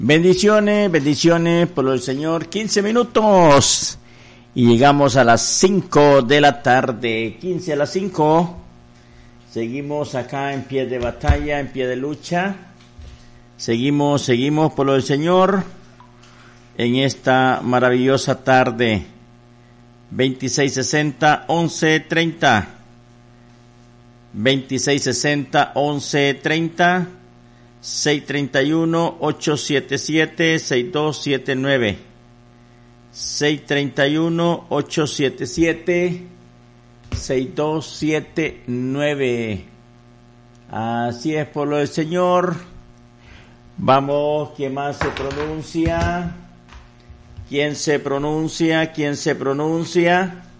Bendiciones, bendiciones por el Señor. 15 minutos y llegamos a las 5 de la tarde. 15 a las 5. Seguimos acá en pie de batalla, en pie de lucha. Seguimos por lo del Señor en esta maravillosa tarde. 2660-1130. 2660-1130. 631-877-6279. 631-877-6279. Así es, por lo del Señor. Vamos, ¿quién más se pronuncia? ¿Quién se pronuncia?